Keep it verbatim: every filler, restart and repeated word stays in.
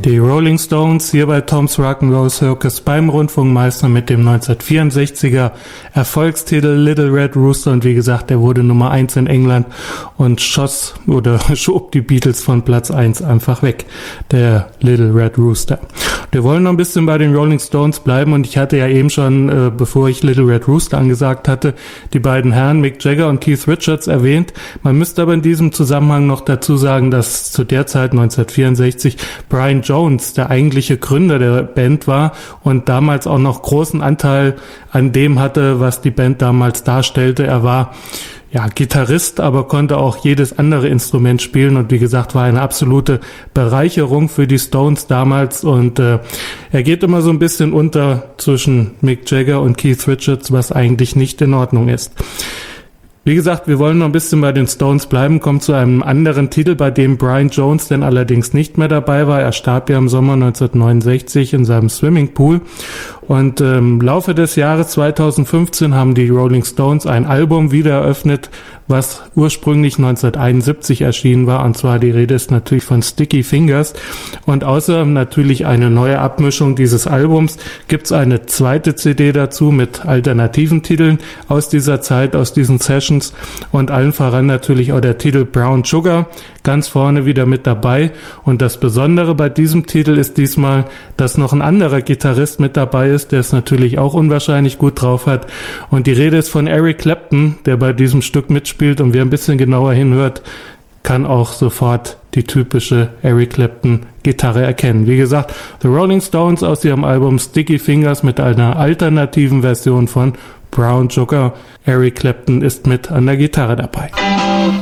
Die Rolling Stones hier bei Tom's Rock'n'Roll Circus beim Rundfunkmeister mit dem neunzehnhundertvierundsechziger Erfolgstitel Little Red Rooster, und wie gesagt, der wurde Nummer eins in England und schoss oder schob die Beatles von Platz eins einfach weg, der Little Red Rooster. Wir wollen noch ein bisschen bei den Rolling Stones bleiben, und ich hatte ja eben schon, äh, bevor ich Little Red Rooster angesagt hatte, die beiden Herren Mick Jagger und Keith Richards erwähnt. Man müsste aber in diesem Zusammenhang noch dazu sagen, dass zu der Zeit neunzehnhundertvierundsechzig Brian Jones der eigentliche Gründer der Band war und damals auch noch großen Anteil an dem hatte, was die Band damals darstellte. Er war ja Gitarrist, aber konnte auch jedes andere Instrument spielen, und wie gesagt, war eine absolute Bereicherung für die Stones damals, und äh, er geht immer so ein bisschen unter zwischen Mick Jagger und Keith Richards, was eigentlich nicht in Ordnung ist. Wie gesagt, wir wollen noch ein bisschen bei den Stones bleiben, kommen zu einem anderen Titel, bei dem Brian Jones denn allerdings nicht mehr dabei war. Er starb ja im Sommer neunzehnhundertneunundsechzig in seinem Swimmingpool, und im ähm, Laufe des Jahres zweitausendfünfzehn haben die Rolling Stones ein Album wieder eröffnet, was ursprünglich neunzehnhunderteinundsiebzig erschienen war, und zwar die Rede ist natürlich von Sticky Fingers, und außer natürlich eine neue Abmischung dieses Albums gibt's eine zweite C D dazu mit alternativen Titeln aus dieser Zeit, aus diesen Sessions, und allen voran natürlich auch der Titel Brown Sugar ganz vorne wieder mit dabei. Und das Besondere bei diesem Titel ist diesmal, dass noch ein anderer Gitarrist mit dabei ist, der es natürlich auch unwahrscheinlich gut drauf hat, und die Rede ist von Eric Clapton, der bei diesem Stück mitspielt, und wer ein bisschen genauer hinhört, kann auch sofort die typische Eric Clapton Gitarre erkennen. Wie gesagt, The Rolling Stones aus ihrem Album Sticky Fingers mit einer alternativen Version von Brown Sugar. Eric Clapton ist mit an der Gitarre dabei.